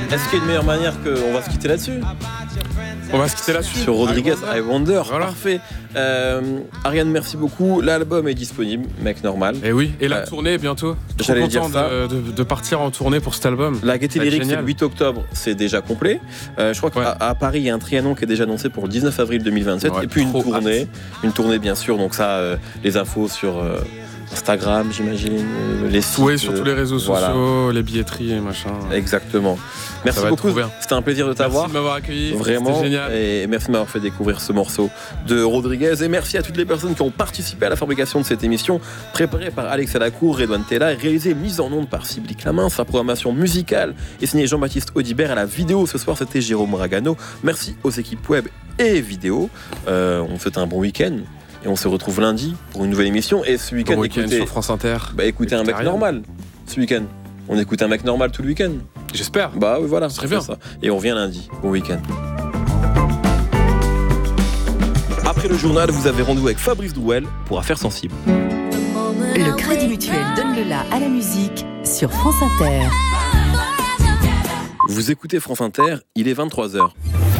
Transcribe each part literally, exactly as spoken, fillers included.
Est-ce qu'il y a une meilleure manière qu'on va se quitter là-dessus ? On va se quitter là-dessus. Sur Rodriguez, I Wonder. Voilà. Parfait. Euh, Ariane, merci beaucoup. L'album est disponible, mec normal. Et oui, et la Euh, tournée bientôt. Trop j'allais content dire ça. de, de, de partir en tournée pour cet album. La Gaieté Ça va être Lyrique, c'est génial. le huit octobre, c'est déjà complet. Euh, je crois qu'à Ouais. à Paris, il y a un Trianon qui est déjà annoncé pour le dix-neuf avril deux mille vingt-sept. Ouais, et puis une trop tournée, une tournée bien sûr. Donc ça, euh, les infos sur euh, Instagram, j'imagine, euh, les sites. Oui, sur tous les réseaux voilà. sociaux, les billetteries et machin. Exactement. Merci va être beaucoup. trop bien. C'était un plaisir de t'avoir. Merci de m'avoir accueilli. Vraiment, C'était génial. et merci de m'avoir fait découvrir ce morceau de Rodriguez. Et merci à toutes les personnes qui ont participé à la fabrication de cette émission, préparée par Alex Alacour, Redouane Tella, et réalisée et mise en onde par Sybille Clamin. Sa programmation musicale est signée Jean-Baptiste Audibert. À la vidéo ce soir, c'était Jérôme Ragano. Merci aux équipes web et vidéo. Euh, on vous souhaite un bon week-end. Et on se retrouve lundi pour une nouvelle émission. Et ce week-end, Bon week-end écoutez, sur France Inter. bah, écoutez un Écoutez mec rien. normal. Ce week-end, on écoute un mec normal tout le week-end. J'espère. Bah oui, voilà, serait on fait bien. ça. Et on revient lundi. Bon week-end. Après le journal, vous avez rendez-vous avec Fabrice Douel pour Affaires sensibles. Le Crédit Mutuel donne le la à la musique sur France Inter. Vous écoutez France Inter, il est vingt-trois heures.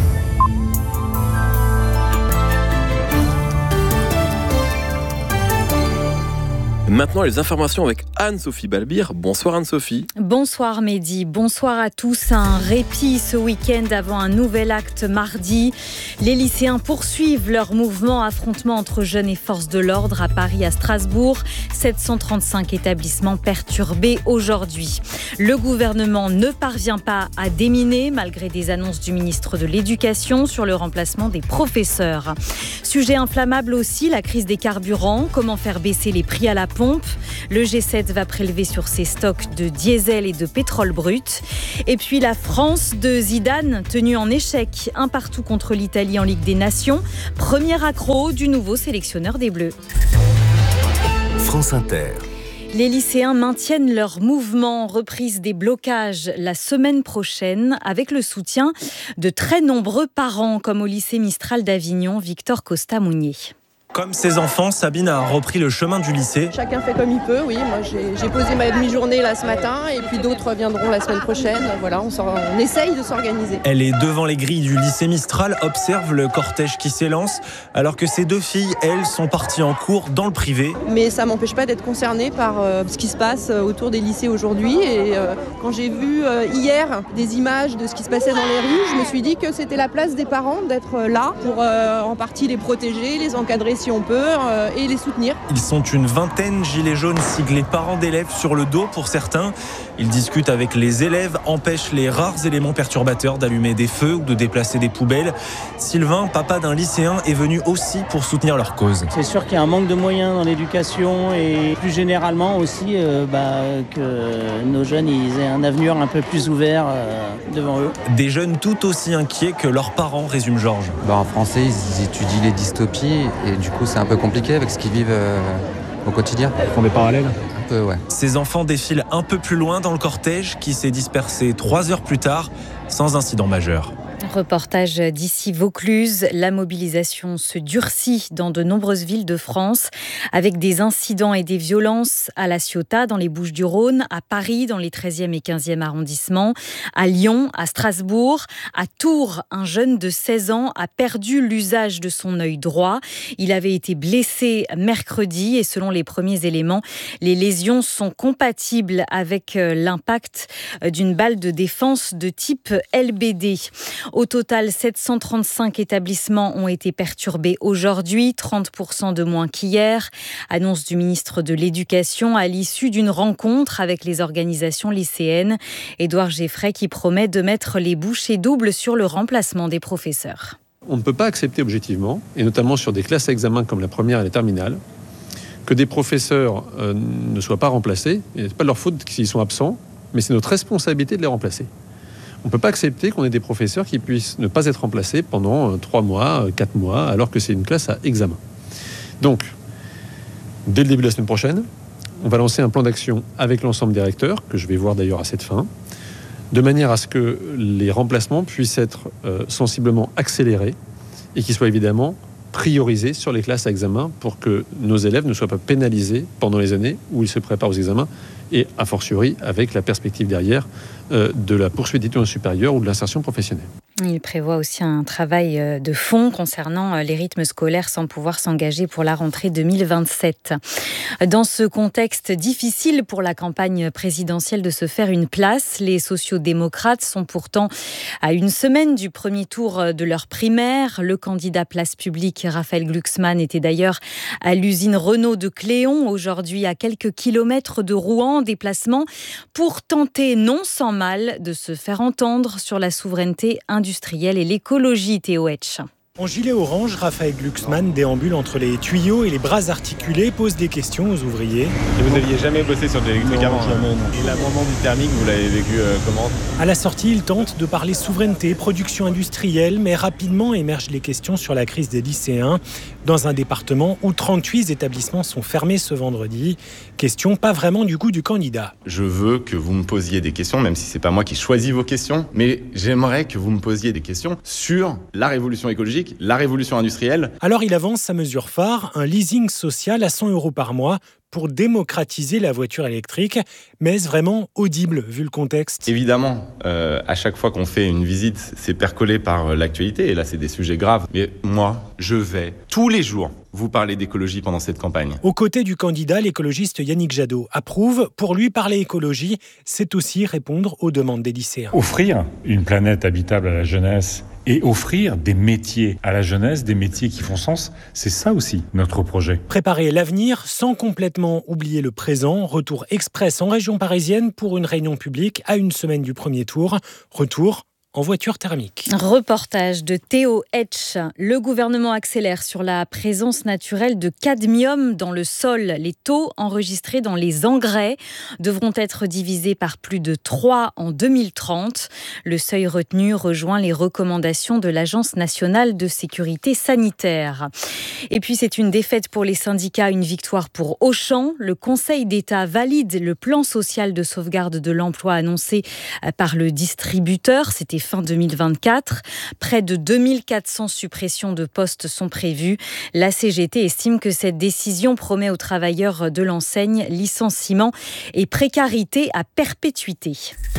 Maintenant, les informations avec Anne-Sophie Balbir. Bonsoir Anne-Sophie. Bonsoir Mehdi, bonsoir à tous. Un répit ce week-end avant un nouvel acte mardi. Les lycéens poursuivent leur mouvement affrontement entre jeunes et forces de l'ordre à Paris, à Strasbourg. sept cent trente-cinq établissements perturbés aujourd'hui. Le gouvernement ne parvient pas à déminer malgré des annonces du ministre de l'Éducation sur le remplacement des professeurs. Sujet inflammable aussi, la crise des carburants. Comment faire baisser les prix à la pompe ? Le G sept va prélever sur ses stocks de diesel et de pétrole brut. Et puis la France de Zidane, tenue en échec, un partout contre l'Italie en Ligue des Nations. Premier accro du nouveau sélectionneur des Bleus. France Inter. Les lycéens maintiennent leur mouvement, reprise des blocages la semaine prochaine avec le soutien de très nombreux parents comme au lycée Mistral d'Avignon, Victor Costa-Mounier. Comme ses enfants, Sabine a repris le chemin du lycée. Chacun fait comme il peut, oui. Moi, j'ai, j'ai posé ma demi-journée là ce matin et puis d'autres viendront la semaine prochaine. Voilà, on, on essaye de s'organiser. Elle est devant les grilles du lycée Mistral, observe le cortège qui s'élance, alors que ses deux filles, elles, sont parties en cours dans le privé. Mais ça m'empêche pas d'être concernée par euh, ce qui se passe autour des lycées aujourd'hui. Et euh, quand j'ai vu euh, hier des images de ce qui se passait dans les rues, je me suis dit que c'était la place des parents d'être là pour euh, en partie les protéger, les encadrer si on peut, euh, et les soutenir. Ils sont une vingtaine, gilets jaunes siglés parents d'élèves sur le dos pour certains. Ils discutent avec les élèves, empêchent les rares éléments perturbateurs d'allumer des feux ou de déplacer des poubelles. Sylvain, papa d'un lycéen, est venu aussi pour soutenir leur cause. C'est sûr qu'il y a un manque de moyens dans l'éducation et plus généralement aussi euh, bah, que nos jeunes ils aient un avenir un peu plus ouvert euh, devant eux. Des jeunes tout aussi inquiets que leurs parents, résume Georges. Bah, en français, ils étudient les dystopies et du coup, c'est un peu compliqué avec ce qu'ils vivent euh, au quotidien. Ils font des parallèles ? Un peu, ouais. Ces enfants défilent un peu plus loin dans le cortège qui s'est dispersé trois heures plus tard sans incident majeur. Reportage d'ici Vaucluse. La mobilisation se durcit dans de nombreuses villes de France avec des incidents et des violences à La Ciotat, dans les Bouches-du-Rhône, à Paris, dans les treizième et quinzième arrondissements, à Lyon, à Strasbourg, à Tours. Un jeune de seize ans a perdu l'usage de son œil droit. Il avait été blessé mercredi et selon les premiers éléments, les lésions sont compatibles avec l'impact d'une balle de défense de type L B D. Au total, sept cent trente-cinq établissements ont été perturbés aujourd'hui, trente pour cent de moins qu'hier. Annonce du ministre de l'Éducation à l'issue d'une rencontre avec les organisations lycéennes. Édouard Geffray qui promet de mettre les bouchées doubles sur le remplacement des professeurs. On ne peut pas accepter objectivement, et notamment sur des classes à examen comme la première et la terminale, que des professeurs euh, ne soient pas remplacés. Et ce n'est pas de leur faute s'ils sont absents, mais c'est notre responsabilité de les remplacer. On ne peut pas accepter qu'on ait des professeurs qui puissent ne pas être remplacés pendant trois mois, quatre mois, alors que c'est une classe à examen. Donc, dès le début de la semaine prochaine, on va lancer un plan d'action avec l'ensemble des recteurs, que je vais voir d'ailleurs à cette fin, de manière à ce que les remplacements puissent être euh, sensiblement accélérés et qu'ils soient évidemment priorisés sur les classes à examen pour que nos élèves ne soient pas pénalisés pendant les années où ils se préparent aux examens et a fortiori avec la perspective derrière euh, de la poursuite d'études supérieures ou de l'insertion professionnelle. Il prévoit aussi un travail de fond concernant les rythmes scolaires sans pouvoir s'engager pour la rentrée deux mille vingt-sept. Dans ce contexte difficile pour la campagne présidentielle de se faire une place, les sociodémocrates sont pourtant à une semaine du premier tour de leur primaire. Le candidat Place Publique, Raphaël Glucksmann, était d'ailleurs à l'usine Renault de Cléon, aujourd'hui à quelques kilomètres de Rouen, en déplacement pour tenter, non sans mal, de se faire entendre sur la souveraineté industrielle et l'écologie. Théo Etch. En gilet orange, Raphaël Glucksmann déambule entre les tuyaux et les bras articulés, pose des questions aux ouvriers. Et vous n'aviez jamais bossé sur de l'électrique avant? Jamais, non. Et l'amendement du thermique, vous l'avez vécu euh, comment? À la sortie, il tente de parler souveraineté, production industrielle, mais rapidement émergent les questions sur la crise des lycéens. Dans un département où trente-huit établissements sont fermés ce vendredi. Question pas vraiment du goût du candidat. Je veux que vous me posiez des questions, même si c'est pas moi qui choisis vos questions, mais j'aimerais que vous me posiez des questions sur la révolution écologique, la révolution industrielle. Alors il avance sa mesure phare, un leasing social à cent euros par mois pour démocratiser la voiture électrique. Mais est-ce vraiment audible vu le contexte? Évidemment, euh, à chaque fois qu'on fait une visite, c'est percolé par l'actualité, et là c'est des sujets graves. Mais moi, je vais tous les jours vous parler d'écologie pendant cette campagne. Aux côtés du candidat, l'écologiste Yannick Jadot approuve. Pour lui, parler écologie, c'est aussi répondre aux demandes des lycéens. Offrir une planète habitable à la jeunesse et offrir des métiers à la jeunesse, des métiers qui font sens, c'est ça aussi notre projet. Préparer l'avenir sans complètement oublier le présent. Retour express en région parisienne pour une réunion publique à une semaine du premier tour. Retour en voiture thermique. Reportage de Théo Etch. Le gouvernement accélère sur la présence naturelle de cadmium dans le sol. Les taux enregistrés dans les engrais devront être divisés par plus de trois en deux mille trente. Le seuil retenu rejoint les recommandations de l'Agence nationale de sécurité sanitaire. Et puis c'est une défaite pour les syndicats, une victoire pour Auchan. Le Conseil d'État valide le plan social de sauvegarde de l'emploi annoncé par le distributeur. C'était fin deux mille vingt-quatre. Près de deux mille quatre cents suppressions de postes sont prévues. La C G T estime que cette décision promet aux travailleurs de l'enseigne licenciement et précarité à perpétuité.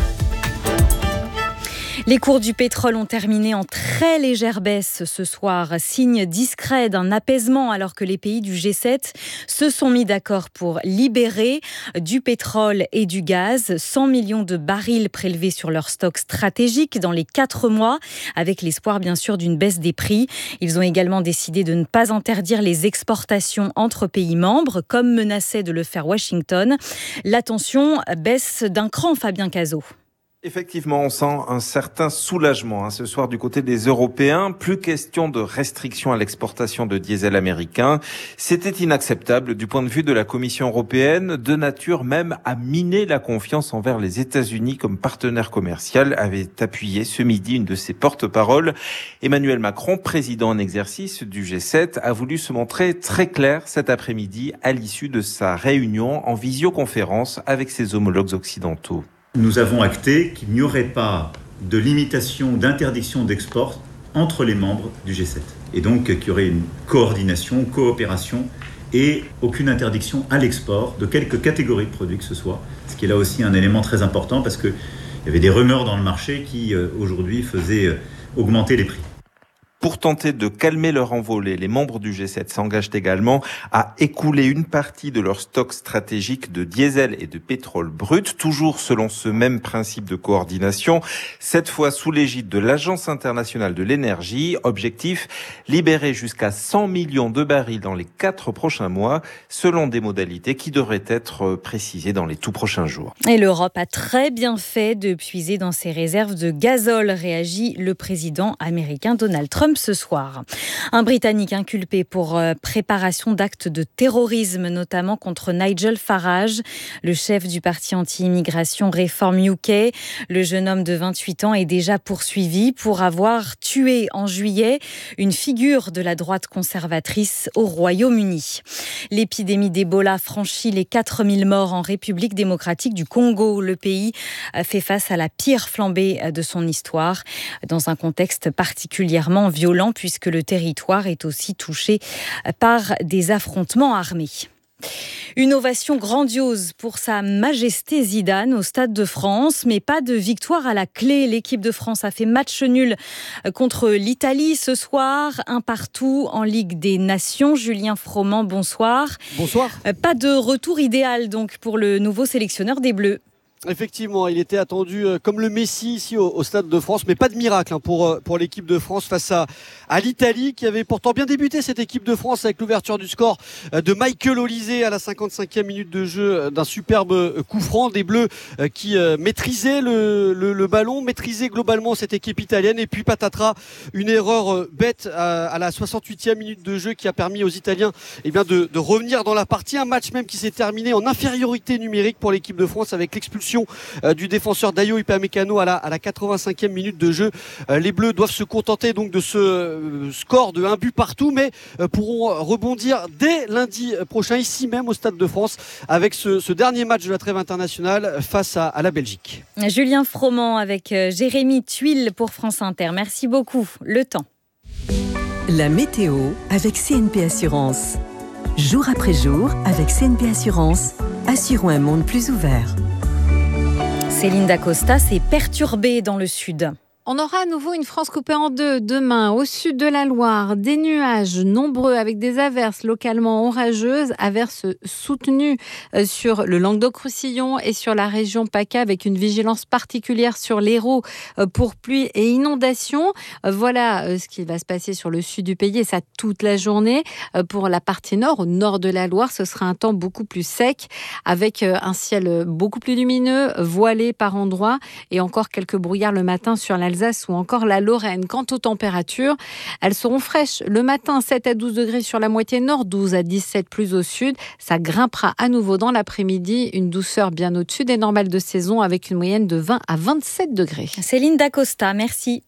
Les cours du pétrole ont terminé en très légère baisse ce soir, signe discret d'un apaisement alors que les pays du G sept se sont mis d'accord pour libérer du pétrole et du gaz, cent millions de barils prélevés sur leur stock stratégique dans les quatre mois, avec l'espoir bien sûr d'une baisse des prix. Ils ont également décidé de ne pas interdire les exportations entre pays membres, comme menaçait de le faire Washington. La tension baisse d'un cran, Fabien Cazot. Effectivement, on sent un certain soulagement hein, ce soir du côté des Européens. Plus question de restrictions à l'exportation de diesel américain. C'était inacceptable du point de vue de la Commission européenne, de nature même à miner la confiance envers les États-Unis comme partenaire commercial, avait appuyé ce midi une de ses porte-paroles. Emmanuel Macron, président en exercice du G sept, a voulu se montrer très clair cet après-midi à l'issue de sa réunion en visioconférence avec ses homologues occidentaux. Nous avons acté qu'il n'y aurait pas de limitation, d'interdiction d'export entre les membres du G sept. Et donc qu'il y aurait une coordination, coopération et aucune interdiction à l'export de quelque catégorie de produits que ce soit. Ce qui est là aussi un élément très important parce qu'il y avait des rumeurs dans le marché qui aujourd'hui faisaient augmenter les prix. Pour tenter de calmer leur envolée, les membres du G sept s'engagent également à écouler une partie de leur stock stratégique de diesel et de pétrole brut, toujours selon ce même principe de coordination, cette fois sous l'égide de l'Agence internationale de l'énergie. Objectif, libérer jusqu'à cent millions de barils dans les quatre prochains mois, selon des modalités qui devraient être précisées dans les tout prochains jours. Et l'Europe a très bien fait de puiser dans ses réserves de gazole, réagit le président américain Donald Trump ce soir. Un Britannique inculpé pour préparation d'actes de terrorisme, notamment contre Nigel Farage, le chef du parti anti-immigration Reform U K. Le jeune homme de vingt-huit ans est déjà poursuivi pour avoir tué en juillet une figure de la droite conservatrice au Royaume-Uni. L'épidémie d'Ebola franchit les quatre mille morts en République démocratique du Congo. Le pays fait face à la pire flambée de son histoire, dans un contexte particulièrement violent puisque le territoire est aussi touché par des affrontements armés. Une ovation grandiose pour Sa Majesté Zidane au Stade de France, mais pas de victoire à la clé. L'équipe de France a fait match nul contre l'Italie ce soir, un partout en Ligue des Nations. Julien Froment, bonsoir. Bonsoir. Pas de retour idéal donc pour le nouveau sélectionneur des Bleus. Effectivement, il était attendu comme le Messi ici au, au Stade de France, mais pas de miracle hein, pour, pour l'équipe de France face à, à l'Italie, qui avait pourtant bien débuté cette équipe de France avec l'ouverture du score de Michael Olise à la cinquante-cinquième minute de jeu d'un superbe coup franc des Bleus qui maîtrisaient le, le, le ballon, maîtrisaient globalement cette équipe italienne, et puis patatras, une erreur bête à, à la soixante-huitième minute de jeu qui a permis aux Italiens eh bien, de, de revenir dans la partie, un match même qui s'est terminé en infériorité numérique pour l'équipe de France avec l'expulsion du défenseur Dayo Upamecano à la, à la quatre-vingt-cinquième minute de jeu. Les Bleus doivent se contenter donc de ce score de un but partout, mais pourront rebondir dès lundi prochain ici même au Stade de France avec ce, ce dernier match de la trêve internationale face à, à la Belgique. Julien Froment avec Jérémy Tuile pour France Inter. Merci beaucoup. Le temps. La météo avec C N P Assurance. Jour après jour, avec C N P Assurance, assurons un monde plus ouvert. Céline Dacosta s'est perturbée dans le sud. On aura à nouveau une France coupée en deux demain au sud de la Loire. Des nuages nombreux avec des averses localement orageuses, averses soutenues sur le Languedoc-Roussillon et sur la région PACA avec une vigilance particulière sur l'Hérault pour pluie et inondations. Voilà ce qui va se passer sur le sud du pays et ça toute la journée. Pour la partie nord, au nord de la Loire, ce sera un temps beaucoup plus sec avec un ciel beaucoup plus lumineux, voilé par endroits et encore quelques brouillards le matin sur la Alsace ou encore la Lorraine. Quant aux températures, elles seront fraîches. Le matin, sept à douze degrés sur la moitié nord, douze à dix-sept plus au sud. Ça grimpera à nouveau dans l'après-midi. Une douceur bien au-dessus des normales de saison avec une moyenne de vingt à vingt-sept degrés. Céline Dacosta, merci.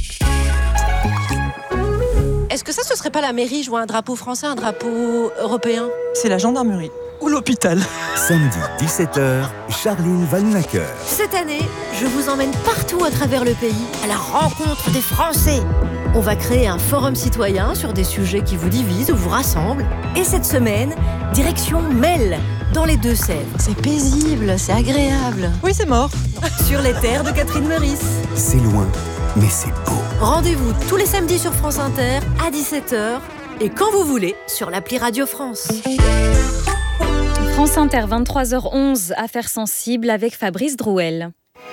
Est-ce que ça, ce serait pas la mairie jouer un drapeau français, un drapeau européen ? C'est la gendarmerie. Ou l'hôpital. Samedi dix-sept heures, Charline Vanhoenacker. Cette année, je vous emmène partout à travers le pays, à la rencontre des Français. On va créer un forum citoyen sur des sujets qui vous divisent ou vous rassemblent. Et cette semaine, direction Melle, dans les Deux-Sèvres. C'est paisible, c'est agréable. Oui, c'est mort. Sur les terres de Catherine Meurice. C'est loin, mais c'est beau. Rendez-vous tous les samedis sur France Inter à dix-sept heures et quand vous voulez sur l'appli Radio France. France Inter, vingt-trois heures onze, Affaires sensibles avec Fabrice Drouel.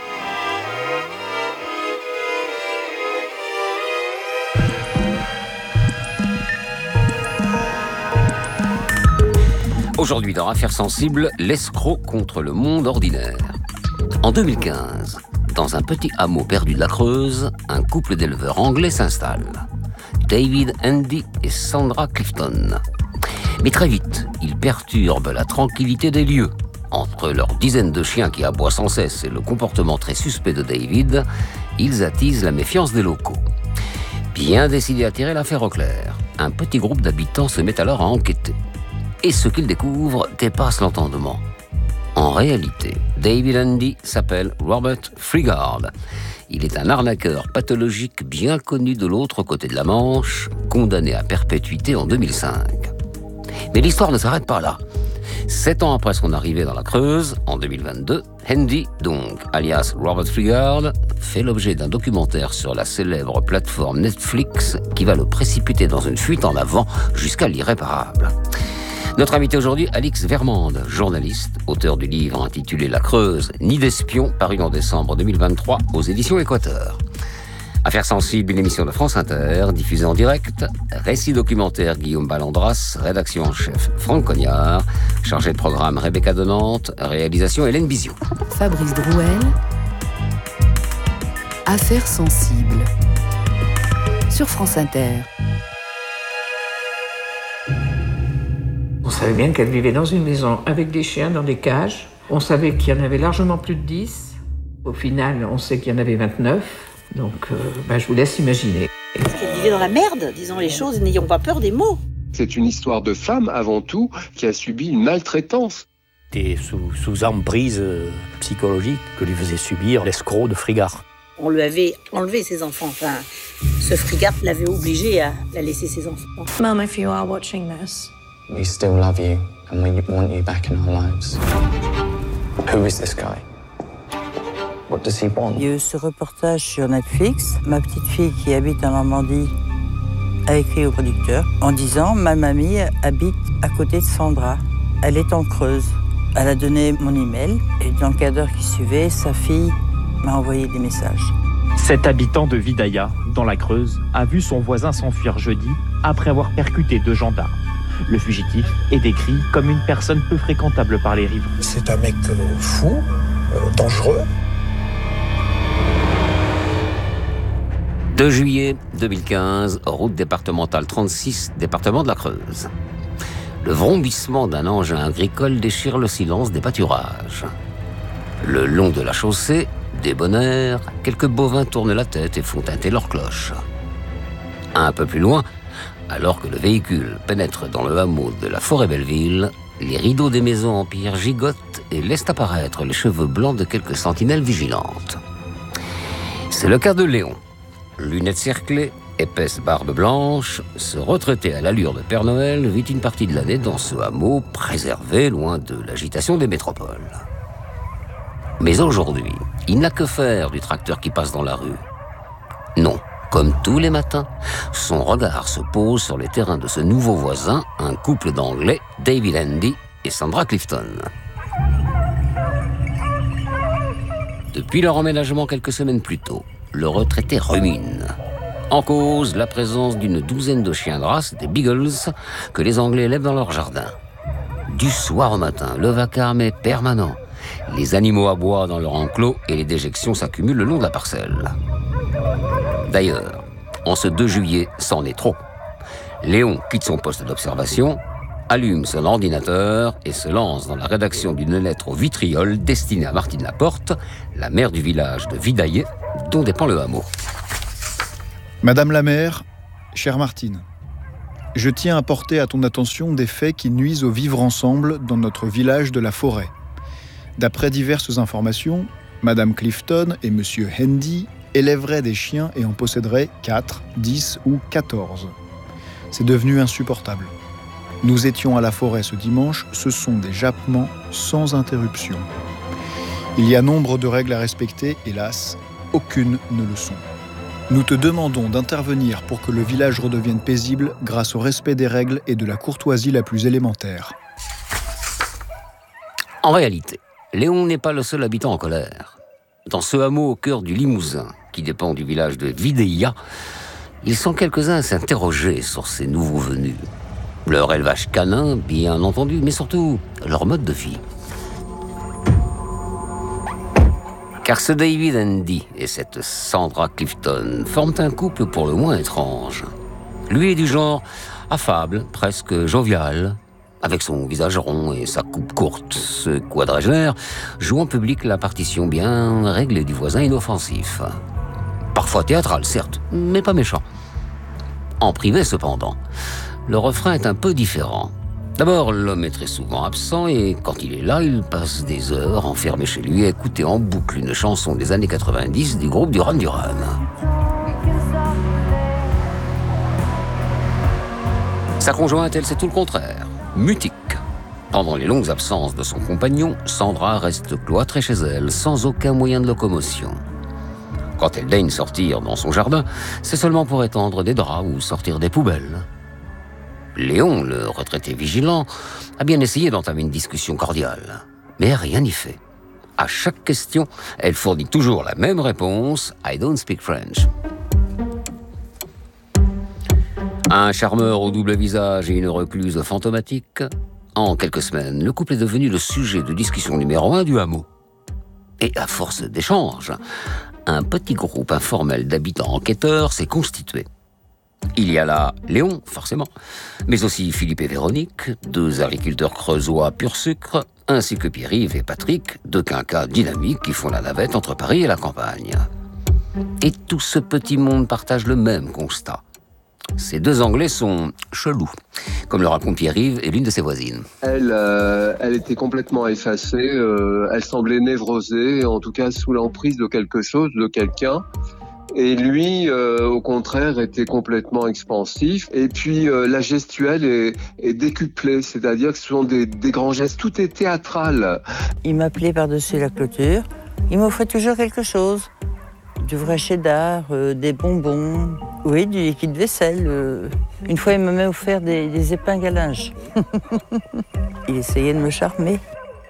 Aujourd'hui dans Affaires sensibles, l'escroc contre le monde ordinaire. En deux mille quinze, dans un petit hameau perdu de la Creuse, un couple d'éleveurs anglais s'installe. David Andy et Sandra Clifton. Mais très vite, ils perturbent la tranquillité des lieux. Entre leurs dizaines de chiens qui aboient sans cesse et le comportement très suspect de David, ils attisent la méfiance des locaux. Bien décidé à tirer l'affaire au clair, un petit groupe d'habitants se met alors à enquêter. Et ce qu'ils découvrent dépasse l'entendement. En réalité, David Andy s'appelle Robert Freegard. Il est un arnaqueur pathologique bien connu de l'autre côté de la Manche, condamné à perpétuité en deux mille cinq. Mais l'histoire ne s'arrête pas là. Sept ans après son arrivée dans la Creuse, en deux mille vingt-deux, Andy, donc alias Robert Freegard, fait l'objet d'un documentaire sur la célèbre plateforme Netflix qui va le précipiter dans une fuite en avant jusqu'à l'irréparable. Notre invité aujourd'hui, Alix Vermande, journaliste, auteur du livre intitulé La Creuse, Nid d'espions, paru en décembre deux mille vingt-trois aux éditions Équateur. Affaires sensibles, une émission de France Inter, diffusée en direct. Récit documentaire Guillaume Ballandras, rédaction en chef Franck Cognard, chargé de programme Rebecca de Nantes, réalisation Hélène Biziou. Fabrice Drouel, Affaires sensibles, sur France Inter. On savait bien qu'elle vivait dans une maison avec des chiens dans des cages. On savait qu'il y en avait largement plus de dix. Au final, on sait qu'il y en avait vingt-neuf. Donc, euh, bah, je vous laisse imaginer. Parce qu'elle vivait dans la merde, disons les choses, n'ayons pas peur des mots. C'est une histoire de femme, avant tout, qui a subi une maltraitance. C'était sous, sous emprise psychologique que lui faisait subir l'escroc de Freegard. On lui avait enlevé ses enfants. Enfin, ce Freegard l'avait obligé à la laisser ses enfants. Mum, if you are watching this, We still love you and we want you back in our lives. Who is this guy? What does he want? Il y a eu ce reportage sur Netflix. Ma petite fille qui habite en Normandie a écrit au producteur en disant « Ma mamie habite à côté de Sandra. Elle est en Creuse. » Elle a donné mon email et dans le quart d'heure qui suivait, sa fille m'a envoyé des messages. Cet habitant de Vidaïa, dans la Creuse, a vu son voisin s'enfuir jeudi après avoir percuté deux gendarmes. Le fugitif est décrit comme une personne peu fréquentable par les riverains. C'est un mec euh, fou, euh, dangereux. deux juillet deux mille quinze, route départementale trente-six, département de la Creuse. Le vrombissement d'un engin agricole déchire le silence des pâturages. Le long de la chaussée, débonnaire, quelques bovins tournent la tête et font tinter leurs cloches. Un peu plus loin, alors que le véhicule pénètre dans le hameau de la Forêt-Belleville, les rideaux des maisons en pierre gigotent et laissent apparaître les cheveux blancs de quelques sentinelles vigilantes. C'est le cas de Léon. Lunettes cerclées, épaisse barbe blanche, ce retraité à l'allure de Père Noël vit une partie de l'année dans ce hameau préservé loin de l'agitation des métropoles. Mais aujourd'hui, il n'a que faire du tracteur qui passe dans la rue. Non, comme tous les matins, son regard se pose sur les terrains de ce nouveau voisin, un couple d'Anglais, David Andy et Sandra Clifton. Depuis leur emménagement quelques semaines plus tôt, le retraité rumine. En cause, la présence d'une douzaine de chiens de race, des Beagles, que les Anglais élèvent dans leur jardin. Du soir au matin, le vacarme est permanent. Les animaux aboient dans leur enclos et les déjections s'accumulent le long de la parcelle. D'ailleurs, en ce deux juillet, c'en est trop. Léon quitte son poste d'observation, allume son ordinateur et se lance dans la rédaction d'une lettre au vitriol destinée à Martine Laporte, la maire du village de Vidaillé, dont dépend le hameau. Madame la maire, chère Martine, je tiens à porter à ton attention des faits qui nuisent au vivre ensemble dans notre village de la Forêt. D'après diverses informations, Madame Clifton et Monsieur Handy élèveraient des chiens et en posséderaient quatre, dix ou quatorze. C'est devenu insupportable. Nous étions à la forêt ce dimanche, ce sont des jappements sans interruption. Il y a nombre de règles à respecter, hélas, aucune ne le sont. Nous te demandons d'intervenir pour que le village redevienne paisible grâce au respect des règles et de la courtoisie la plus élémentaire. En réalité, Léon n'est pas le seul habitant en colère. Dans ce hameau au cœur du Limousin, qui dépend du village de Vidaïa, ils sont quelques-uns à s'interroger sur ces nouveaux venus. Leur élevage canin, bien entendu, mais surtout leur mode de vie. Car ce David Andy et cette Sandra Clifton forment un couple pour le moins étrange. Lui est du genre affable, presque jovial, avec son visage rond et sa coupe courte. Ce quadragénaire joue en public la partition bien réglée du voisin inoffensif. Parfois théâtral, certes, mais pas méchant. En privé, cependant, le refrain est un peu différent. D'abord, l'homme est très souvent absent et quand il est là, il passe des heures enfermé chez lui à écouter en boucle une chanson des années quatre-vingt-dix du groupe Duran Duran. Sa conjointe, elle, c'est tout le contraire. Mutique. Pendant les longues absences de son compagnon, Sandra reste cloîtrée chez elle, sans aucun moyen de locomotion. Quand elle daigne sortir dans son jardin, c'est seulement pour étendre des draps ou sortir des poubelles. Léon, le retraité vigilant, a bien essayé d'entamer une discussion cordiale. Mais rien n'y fait. À chaque question, elle fournit toujours la même réponse « I don't speak French ». Un charmeur au double visage et une recluse fantomatique, en quelques semaines, le couple est devenu le sujet de discussion numéro un du hameau. Et à force d'échanges, un petit groupe informel d'habitants enquêteurs s'est constitué. Il y a là Léon, forcément, mais aussi Philippe et Véronique, deux agriculteurs creusois pur sucre, ainsi que Pierre-Yves et Patrick, deux quinquas dynamiques qui font la navette entre Paris et la campagne. Et tout ce petit monde partage le même constat. Ces deux Anglais sont chelous, comme le raconte Pierre-Yves et l'une de ses voisines. Elle, euh, elle était complètement effacée, euh, elle semblait névrosée, en tout cas sous l'emprise de quelque chose, de quelqu'un. Et lui, euh, au contraire, était complètement expansif. Et puis, euh, la gestuelle est, est décuplée, c'est-à-dire que ce sont des, des grands gestes. Tout est théâtral. Il m'appelait par-dessus la clôture. Il m'offrait toujours quelque chose. Du vrai cheddar, euh, des bonbons, oui, du liquide vaisselle. Euh. Une fois, il m'a même offert des, des épingles à linge. Il essayait de me charmer.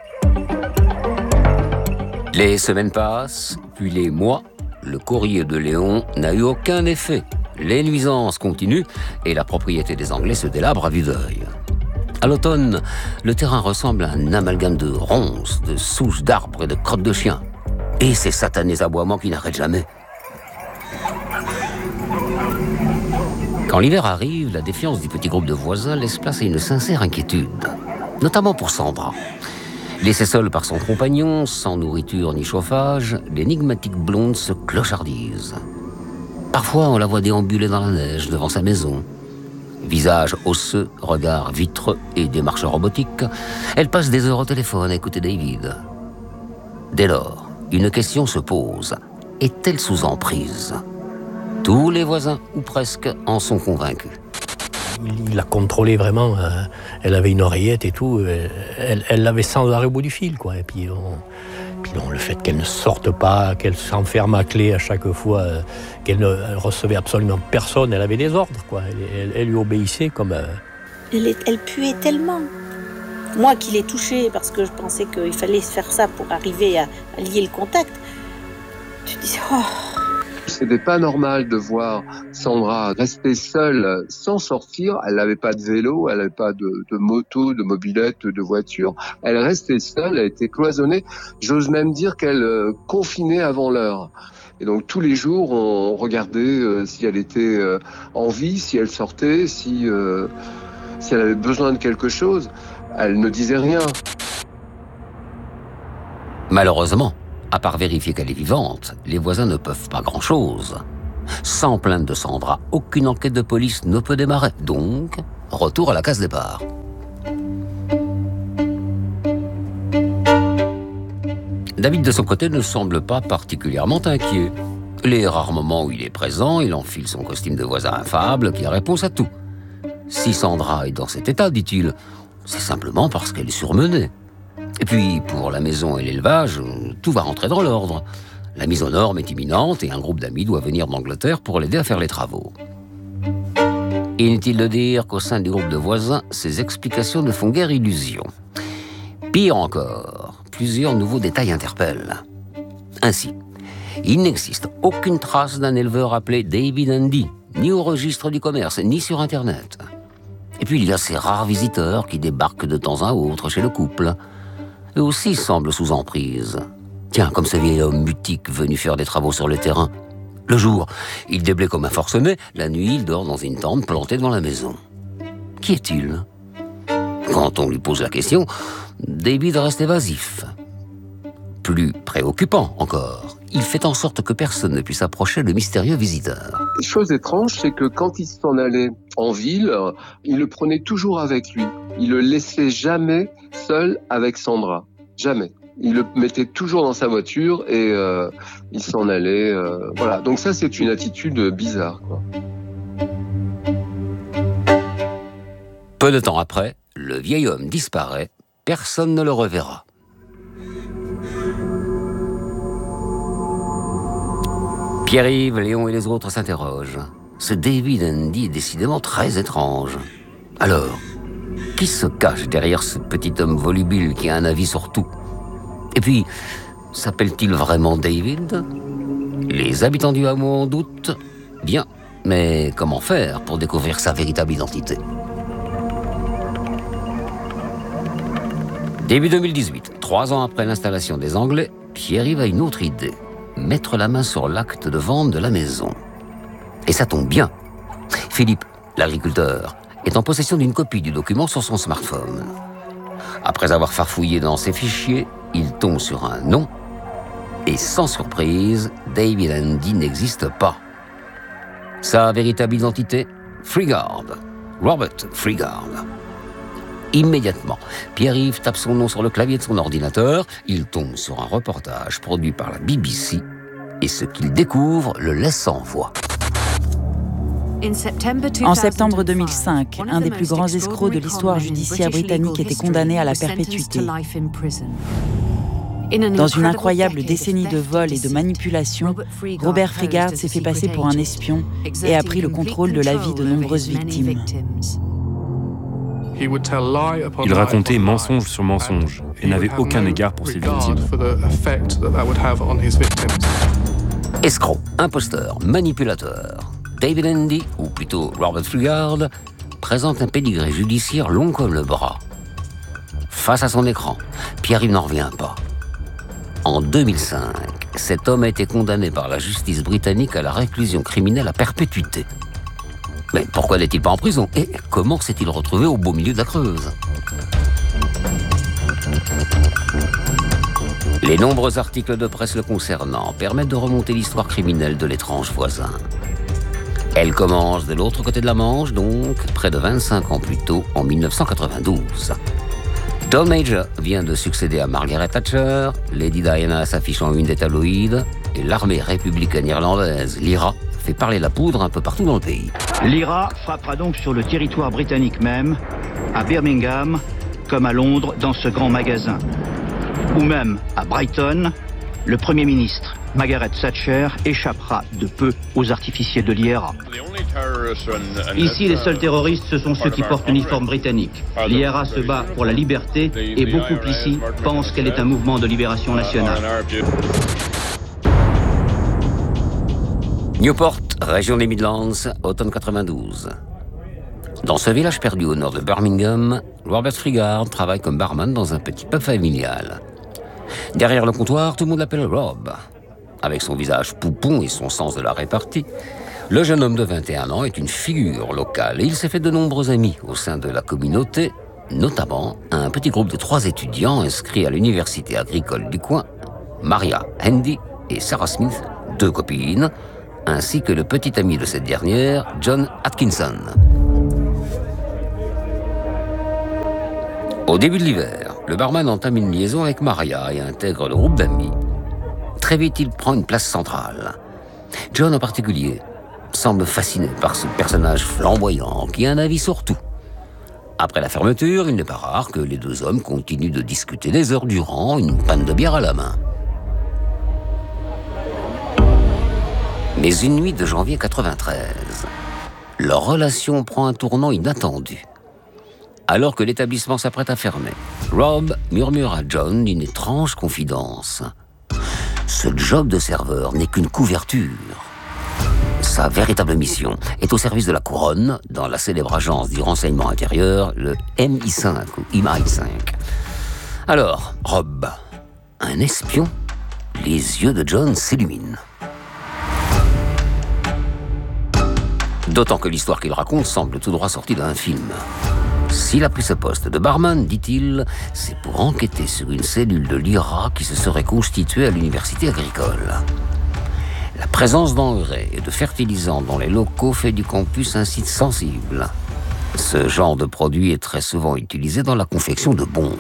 Les semaines passent, puis les mois. Le courrier de Léon n'a eu aucun effet. Les nuisances continuent et la propriété des Anglais se délabre à vue d'œil. À l'automne, le terrain ressemble à un amalgame de ronces, de souches d'arbres et de crottes de chiens. Et ces satanés aboiements qui n'arrêtent jamais. Quand l'hiver arrive, la défiance du petit groupe de voisins laisse place à une sincère inquiétude, notamment pour Sandra. Laissée seule par son compagnon, sans nourriture ni chauffage, l'énigmatique blonde se clochardise. Parfois, on la voit déambuler dans la neige devant sa maison. Visage osseux, regard vitreux et démarche robotique, elle passe des heures au téléphone à écouter David. Dès lors, une question se pose. Est-elle sous emprise ? Tous les voisins, ou presque, en sont convaincus. Il la contrôlait vraiment. Euh, elle avait une oreillette et tout. Elle, elle l'avait sans arrêt au bout du fil, quoi. Et puis, on, puis non, le fait qu'elle ne sorte pas, qu'elle s'enferme à clé à chaque fois, euh, qu'elle ne recevait absolument personne, elle avait des ordres, quoi. Elle, elle, elle lui obéissait comme. Euh... Elle, est, elle puait tellement. Moi qui l'ai touchée parce que je pensais qu'il fallait faire ça pour arriver à, à lier le contact. Tu dis oh. C'était pas normal de voir Sandra rester seule sans sortir. Elle n'avait pas de vélo, elle n'avait pas de, de moto, de mobilette, de voiture. Elle restait seule, elle était cloisonnée. J'ose même dire qu'elle euh, confinait avant l'heure. Et donc tous les jours, on regardait euh, si elle était euh, en vie, si elle sortait, si, euh, si elle avait besoin de quelque chose. Elle ne disait rien. Malheureusement, à part vérifier qu'elle est vivante, les voisins ne peuvent pas grand-chose. Sans plainte de Sandra, aucune enquête de police ne peut démarrer. Donc, retour à la case départ. David, de son côté, ne semble pas particulièrement inquiet. Les rares moments où il est présent, il enfile son costume de voisin affable qui a réponse à tout. Si Sandra est dans cet état, dit-il, c'est simplement parce qu'elle est surmenée. Et puis, pour la maison et l'élevage, tout va rentrer dans l'ordre. La mise aux normes est imminente et un groupe d'amis doit venir d'Angleterre pour l'aider à faire les travaux. Inutile de dire qu'au sein du groupe de voisins, ces explications ne font guère illusion. Pire encore, plusieurs nouveaux détails interpellent. Ainsi, il n'existe aucune trace d'un éleveur appelé David Andy, ni au registre du commerce, ni sur Internet. Et puis, il y a ces rares visiteurs qui débarquent de temps à autre chez le couple. Eux aussi semblent sous emprise. Tiens, comme ce vieil homme mutique venu faire des travaux sur le terrain. Le jour, il déblaye comme un forcené. La nuit, il dort dans une tente plantée devant la maison. Qui est-il ? Quand on lui pose la question, David reste évasif. Plus préoccupant encore, il fait en sorte que personne ne puisse approcher le mystérieux visiteur. Chose étrange, c'est que quand il s'en allait en ville, il le prenait toujours avec lui. Il le laissait jamais seul avec Sandra. Jamais. Il le mettait toujours dans sa voiture et euh, il s'en allait. Euh, voilà. Donc ça, c'est une attitude bizarre, quoi. Peu de temps après, le vieil homme disparaît. Personne ne le reverra. Pierre-Yves, Léon et les autres s'interrogent. Ce David Andy est décidément très étrange. Alors, qui se cache derrière ce petit homme volubile qui a un avis sur tout ? Et puis, s'appelle-t-il vraiment David ? Les habitants du hameau en doutent ? Bien, mais comment faire pour découvrir sa véritable identité ? Début deux mille dix-huit, trois ans après l'installation des Anglais, Pierre-Yves a une autre idée. Mettre la main sur l'acte de vente de la maison. Et ça tombe bien. Philippe, l'agriculteur, est en possession d'une copie du document sur son smartphone. Après avoir farfouillé dans ses fichiers, il tombe sur un nom. Et sans surprise, David Andy n'existe pas. Sa véritable identité, Freegard. Robert Freegard. Immédiatement, Pierre-Yves tape son nom sur le clavier de son ordinateur. Il tombe sur un reportage produit par la B B C Et ce qu'il découvre le laisse sans voix. En septembre deux mille cinq, un des plus grands escrocs de l'histoire judiciaire britannique était condamné à la perpétuité. Dans une incroyable décennie de vols et de manipulations, Robert Freegard s'est fait passer pour un espion et a pris le contrôle de la vie de nombreuses victimes. Il racontait mensonge sur mensonge et n'avait aucun égard pour ses victimes. Escroc, imposteur, manipulateur. David Hendy, ou plutôt Robert Freegard, présente un pédigré judiciaire long comme le bras. Face à son écran, Pierre-Yves n'en revient pas. En deux mille cinq, cet homme a été condamné par la justice britannique à la réclusion criminelle à perpétuité. Mais pourquoi n'est-il pas en prison? Et comment s'est-il retrouvé au beau milieu de la Creuse? Les nombreux articles de presse le concernant permettent de remonter l'histoire criminelle de l'étrange voisin. Elle commence de l'autre côté de la Manche, donc près de vingt-cinq ans plus tôt, en mille neuf cent quatre-vingt-douze. John Major vient de succéder à Margaret Thatcher, Lady Diana s'affiche en une des tabloïds, et l'armée républicaine irlandaise, l'I R A, fait parler la poudre un peu partout dans le pays. L'I R A frappera donc sur le territoire britannique même, à Birmingham, comme à Londres, dans ce grand magasin. Ou même à Brighton, le Premier ministre, Margaret Thatcher, échappera de peu aux artificiers de l'I R A. Ici, les seuls terroristes, ce sont ceux qui portent l'uniforme britannique. L'I R A se bat pour la liberté et beaucoup ici pensent qu'elle est un mouvement de libération nationale. Newport, région des Midlands, automne quatre-vingt-douze. Dans ce village perdu au nord de Birmingham, Robert Freegard travaille comme barman dans un petit pub familial. Derrière le comptoir, tout le monde l'appelle Rob. Avec son visage poupon et son sens de la répartie, le jeune homme de vingt et un ans est une figure locale et il s'est fait de nombreux amis au sein de la communauté, notamment un petit groupe de trois étudiants inscrits à l'université agricole du coin, Maria Hendy et Sarah Smith, deux copines, ainsi que le petit ami de cette dernière, John Atkinson. Au début de l'hiver, le barman entame une liaison avec Maria et intègre le groupe d'amis. Très vite, il prend une place centrale. John en particulier semble fasciné par ce personnage flamboyant qui a un avis sur tout. Après la fermeture, il n'est pas rare que les deux hommes continuent de discuter des heures durant, une panne de bière à la main. Mais une nuit de janvier quatre-vingt-treize, leur relation prend un tournant inattendu. Alors que l'établissement s'apprête à fermer, Rob murmure à John une étrange confidence. Ce job de serveur n'est qu'une couverture. Sa véritable mission est au service de la couronne dans la célèbre agence du renseignement intérieur, le M I cinq ou M I cinq. Alors, Rob, un espion? Les yeux de John s'illuminent. D'autant que l'histoire qu'il raconte semble tout droit sortie d'un film. S'il a pris ce poste de barman, dit-il, c'est pour enquêter sur une cellule de l'I R A qui se serait constituée à l'université agricole. La présence d'engrais et de fertilisants dans les locaux fait du campus un site sensible. Ce genre de produit est très souvent utilisé dans la confection de bombes.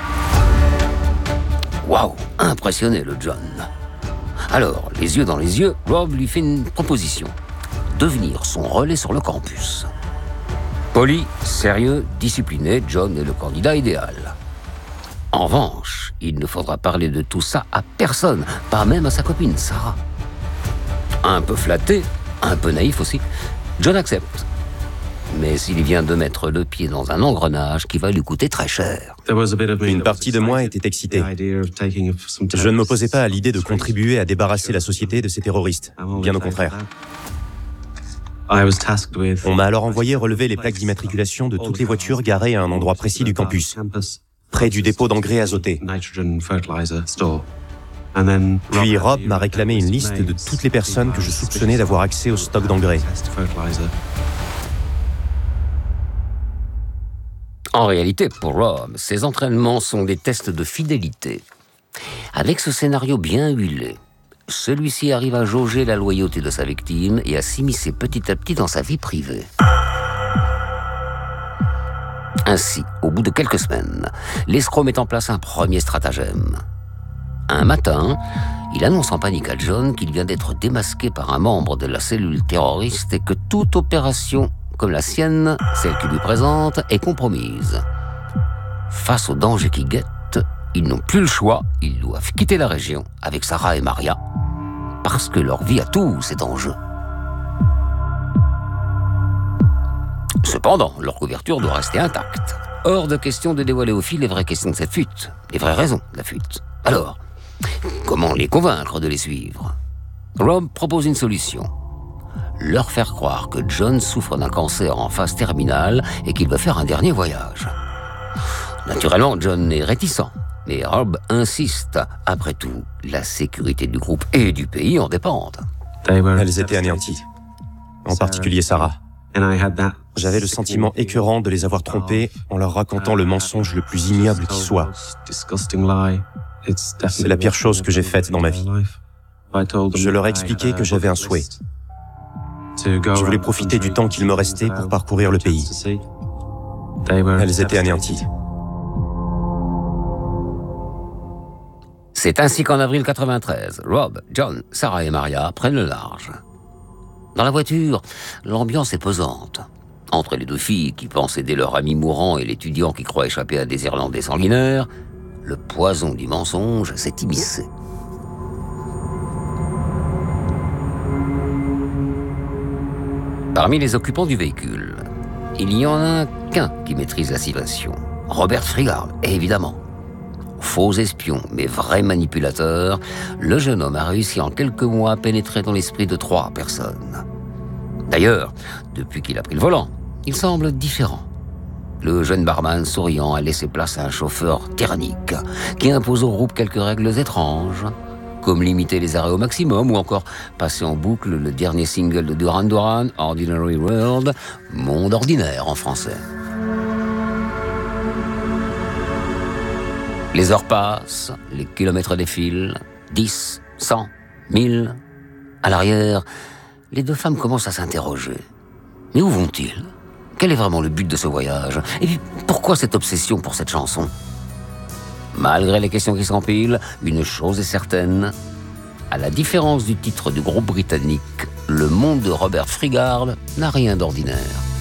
Waouh, impressionné le John. Alors, les yeux dans les yeux, Rob lui fait une proposition. Devenir son relais sur le campus. Poli, sérieux, discipliné, John est le candidat idéal. En revanche, il ne faudra parler de tout ça à personne, pas même à sa copine Sarah. Un peu flatté, un peu naïf aussi, John accepte. Mais il vient de mettre le pied dans un engrenage qui va lui coûter très cher. Une partie de moi était excitée. Je ne m'opposais pas à l'idée de contribuer à débarrasser la société de ces terroristes, bien au contraire. On m'a alors envoyé relever les plaques d'immatriculation de toutes les voitures garées à un endroit précis du campus, près du dépôt d'engrais azoté. Puis Rob m'a réclamé une liste de toutes les personnes que je soupçonnais d'avoir accès au stock d'engrais. En réalité, pour Rob, ces entraînements sont des tests de fidélité. Avec ce scénario bien huilé, celui-ci arrive à jauger la loyauté de sa victime et à s'immiscer petit à petit dans sa vie privée. Ainsi, au bout de quelques semaines, l'escroc met en place un premier stratagème. Un matin, Il annonce en panique à John qu'il vient d'être démasqué par un membre de la cellule terroriste et que toute opération comme la sienne, celle qu'il lui présente, est compromise. Face au danger qui guette, ils n'ont plus le choix, ils doivent quitter la région avec Sarah et Maria, parce que leur vie à tous est en jeu. Cependant, leur couverture doit rester intacte. Hors de question de dévoiler aux filles les vraies questions de cette fuite, les vraies raisons de la fuite. Alors, comment les convaincre de les suivre? Rob propose une solution. Leur faire croire que John souffre d'un cancer en phase terminale et qu'il va faire un dernier voyage. Naturellement, John est réticent, mais Rob insiste. Après tout, la sécurité du groupe et du pays en dépendent. Elles étaient anéanties, en particulier Sarah. J'avais le sentiment écœurant de les avoir trompées en leur racontant le mensonge le plus ignoble qui soit. C'est la pire chose que j'ai faite dans ma vie. Je leur ai expliqué que j'avais un souhait. Je voulais profiter du temps qu'il me restait pour parcourir le pays. Elles étaient anéanties. C'est ainsi qu'en avril quatre-vingt-treize, Rob, John, Sarah et Maria prennent le large. Dans la voiture, l'ambiance est pesante. Entre les deux filles qui pensent aider leur ami mourant et l'étudiant qui croit échapper à des Irlandais sanguinaires, le poison du mensonge s'est immiscé. Parmi les occupants du véhicule, il y en a qu'un qui maîtrise la situation. Robert Frigard, évidemment. Faux espion, mais vrai manipulateur, le jeune homme a réussi en quelques mois à pénétrer dans l'esprit de trois personnes. D'ailleurs, depuis qu'il a pris le volant, il semble différent. Le jeune barman souriant a laissé place à un chauffeur tyrannique qui impose au groupe quelques règles étranges, comme limiter les arrêts au maximum ou encore passer en boucle le dernier single de Duran Duran, Ordinary World, Monde ordinaire en français. Les heures passent, les kilomètres défilent, dix, cent, mille. À l'arrière, les deux femmes commencent à s'interroger. Mais où vont-ils? Quel est vraiment le but de ce voyage? Et puis, pourquoi cette obsession pour cette chanson? Malgré les questions qui s'empilent, une chose est certaine. À la différence du titre du groupe britannique, le monde de Robert Frigard n'a rien d'ordinaire.